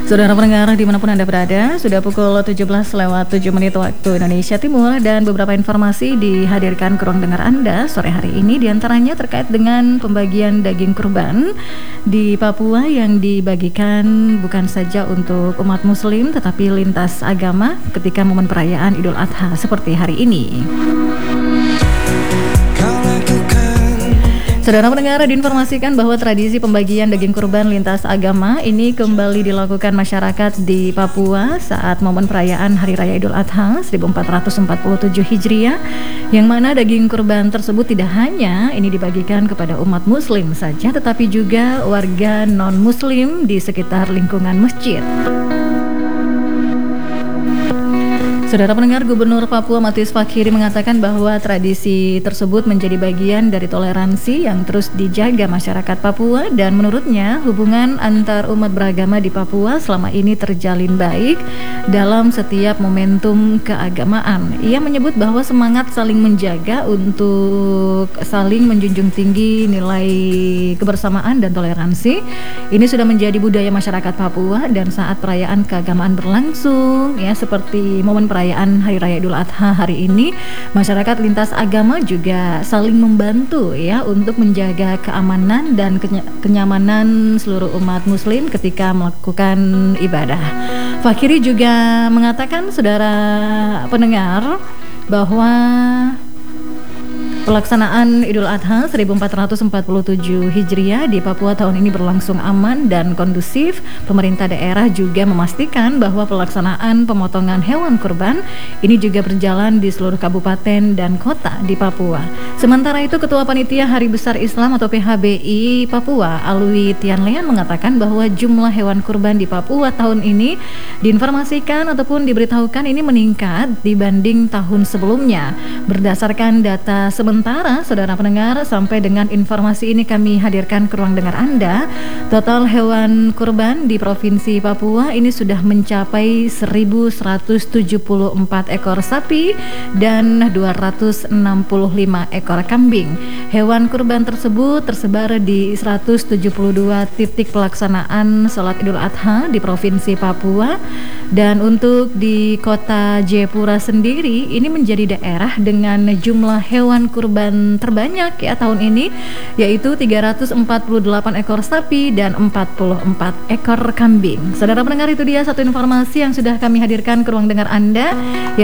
Saudara pendengar dimanapun Anda berada, sudah pukul 17:07 waktu Indonesia Timur dan beberapa informasi dihadirkan ke ruang dengar Anda sore hari ini, diantaranya terkait dengan pembagian daging kurban di Papua yang dibagikan bukan saja untuk umat muslim tetapi lintas agama ketika momen perayaan Idul Adha seperti hari ini. Saudara pendengar, diinformasikan bahwa tradisi pembagian daging kurban lintas agama ini kembali dilakukan masyarakat di Papua saat momen perayaan Hari Raya Idul Adha 1447 Hijriah, yang mana daging kurban tersebut tidak hanya ini dibagikan kepada umat muslim saja tetapi juga warga non-muslim di sekitar lingkungan masjid. Saudara pendengar, Gubernur Papua Matius Fakhiri mengatakan bahwa tradisi tersebut menjadi bagian dari toleransi yang terus dijaga masyarakat Papua, dan menurutnya hubungan antar umat beragama di Papua selama ini terjalin baik dalam setiap momentum keagamaan. Ia menyebut bahwa semangat saling menjaga untuk saling menjunjung tinggi nilai kebersamaan dan toleransi ini sudah menjadi budaya masyarakat Papua, dan saat perayaan keagamaan berlangsung ya seperti momen perayaan Hari Raya Idul Adha hari ini, masyarakat lintas agama juga saling membantu ya untuk menjaga keamanan dan kenyamanan seluruh umat muslim ketika melakukan ibadah. Fakhiri juga mengatakan, saudara pendengar, bahwa pelaksanaan Idul Adha 1447 Hijriah di Papua tahun ini berlangsung aman dan kondusif. Pemerintah daerah juga memastikan bahwa pelaksanaan pemotongan hewan kurban ini juga berjalan di seluruh kabupaten dan kota di Papua. Sementara itu, Ketua Panitia Hari Besar Islam atau PHBI Papua, Alwi Tianlean, mengatakan bahwa jumlah hewan kurban di Papua tahun ini diinformasikan ataupun diberitahukan ini meningkat dibanding tahun sebelumnya. Berdasarkan data sementara, saudara pendengar, sampai dengan informasi ini kami hadirkan ke ruang dengar Anda, total hewan kurban di Provinsi Papua ini sudah mencapai 1.174 ekor sapi dan 265 ekor kambing. Hewan kurban tersebut tersebar di 172 titik pelaksanaan sholat Idul Adha di Provinsi Papua, dan untuk di kota Jayapura sendiri ini menjadi daerah dengan jumlah hewan kurban terbanyak ya tahun ini, yaitu 348 ekor sapi dan 44 ekor kambing. Saudara pendengar, itu dia satu informasi yang sudah kami hadirkan ke ruang dengar Anda.